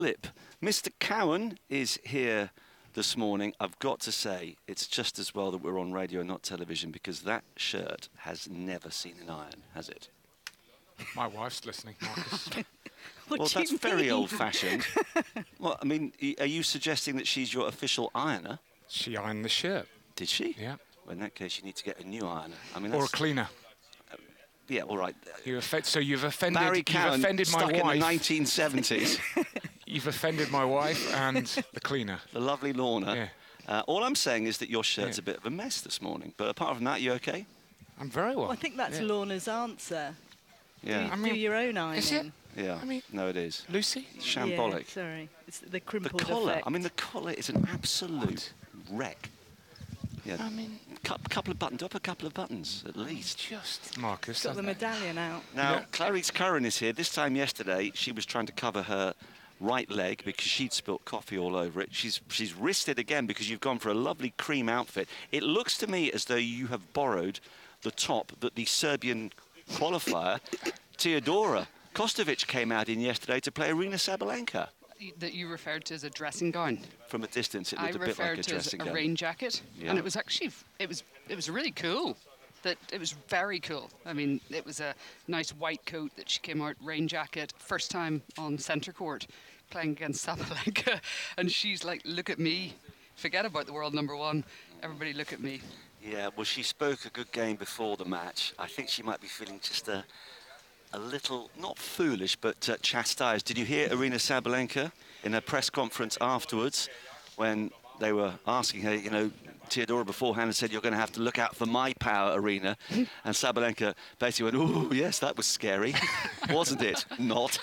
Lip. Mr. Cowan is here this morning. I've got to say, it's just as well that we're on radio and not television, because that shirt has never seen an iron, has it? My wife's listening, Marcus. Well, that's very old-fashioned. Well, I mean, are you suggesting that she's your official ironer? She ironed the shirt. Did she? Yeah. Well, in that case, you need to get a new ironer. I mean, Or a cleaner. Yeah, all right. So you've offended, Barry Cowan, my stuck wife. in the 1970s. You've offended my wife and the cleaner. The lovely Lorna. Yeah. All I'm saying is that your shirt's a bit of a mess this morning. But apart from that, you okay? I'm very well. Well, I think that's Lorna's answer. Yeah. Do your own ironing. Is it? Yeah. I mean, no, it is. Lucy? It's shambolic. Yeah, sorry. It's the The crimpled collar. effect. I mean, the collar is an absolute wreck. Yeah. I mean, couple of buttons. Up a couple of buttons, at least. just Marcus. Got the medallion out. Now, Yeah. Clarice Curran is here. This time yesterday, she was trying to cover her right leg because she'd spilt coffee all over it. She's risked it again because you've gone for a lovely cream outfit. It looks to me as though you have borrowed the top that the Serbian qualifier, Teodora Kostovic, came out in yesterday to play Arina Sabalenka. That you referred to as a dressing gown. From a distance, it I looked a bit like a referred to as dressing a gown. rain jacket, Yeah. and it was actually it was really cool. That it was very cool. I mean, it was a nice white coat that she came out, rain jacket, first time on centre court, playing against Sabalenka, and she's like, "Look at me, forget about the world number one. Everybody, look at me." Yeah, well, she spoke a good game before the match. I think she might be feeling just a little, not foolish, but chastised. Did you hear Arina Sabalenka in her press conference afterwards when they were asking her, you know, Teodora beforehand had said, "You're going to have to look out for my power, Arina." And Sabalenka basically went, "Oh, yes, that was scary." Wasn't it? Not.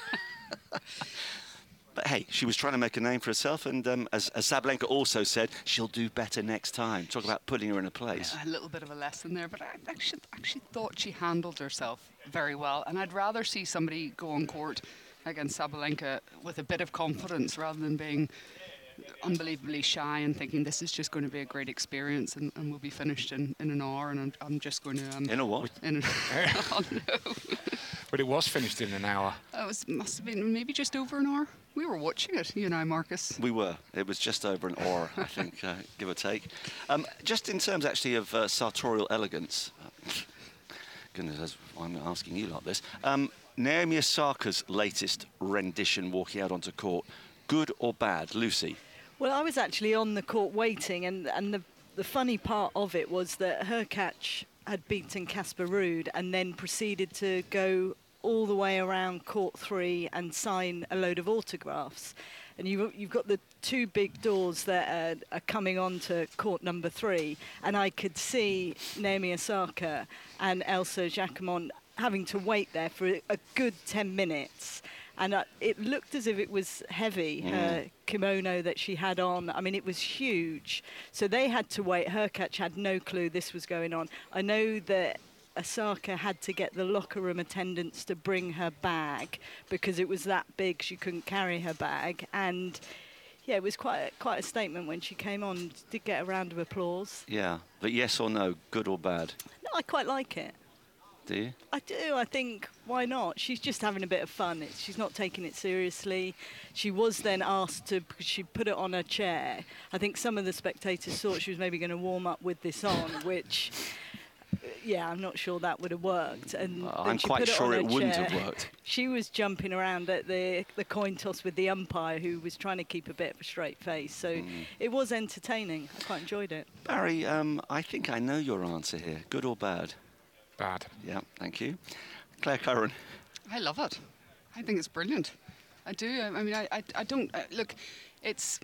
But hey, she was trying to make a name for herself, and as Sabalenka also said, she'll do better next time. Talk about putting her in a place. A little bit of a lesson there, but I actually thought she handled herself very well, and I'd rather see somebody go on court against Sabalenka with a bit of confidence rather than being unbelievably shy and thinking this is just going to be a great experience and we'll be finished in an hour, and I'm just going to... In a what? Oh, no. But it was finished in an hour. Must have been maybe just over an hour. We were watching it, you and I, Marcus. We were. It was just over an hour, I think, give or take. Just in terms, actually, of sartorial elegance, goodness, I'm asking you like this. Naomi Osaka's latest rendition walking out onto court, good or bad? Lucy? Well, I was actually on the court waiting, and the funny part of it was that Hurkacz had beaten Casper Ruud and then proceeded to go all the way around court 3 and sign a load of autographs. And you've got the two big doors that are coming on to court number 3, and I could see Naomi Osaka and Elsa Jacquemont having to wait there for a good 10 minutes. And it looked as if it was heavy, her kimono that she had on. I mean, it was huge. So they had to wait. Hurkacz had no clue this was going on. I know that Osaka had to get the locker room attendants to bring her bag because it was that big she couldn't carry her bag. And yeah, it was quite a statement when she came on. Did get a round of applause. Yeah, but yes or no, good or bad? No, I quite like it. Do you? I do. I think, why not? She's just having a bit of fun. She's not taking it seriously. She was then asked to, because she put it on her chair. I think some of the spectators thought she was maybe going to warm up with this on, which, yeah, I'm not sure that would have worked. And then I'm she quite put sure on it her wouldn't chair. have worked. She was jumping around at the coin toss with the umpire, who was trying to keep a bit of a straight face. So it was entertaining. I quite enjoyed it. Barry, I think I know your answer here. Good or bad? Bad. Yeah, thank you. Claire Curran? I love it. I think it's brilliant. I do. I mean, I don't... look, it's...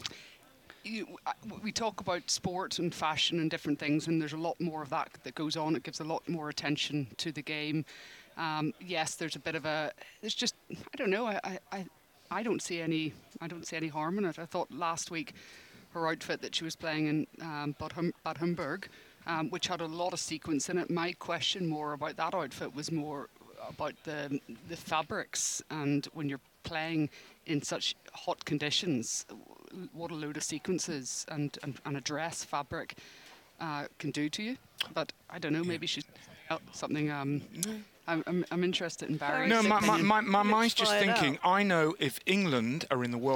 we talk about sport and fashion and different things, and there's a lot more of that goes on. It gives a lot more attention to the game. Yes, there's a bit of a... There's just... I don't know. I don't see any harm in it. I thought last week her outfit that she was playing in Bad Homburg, which had a lot of sequence in it. My question more about that outfit was more about the fabrics, and when you're playing in such hot conditions, what a load of sequences and a dress fabric can do to you. But I don't know, maybe she's something I'm interested in Barry's No, my opinion. mind's just Fired up. thinking, I know if England are in the World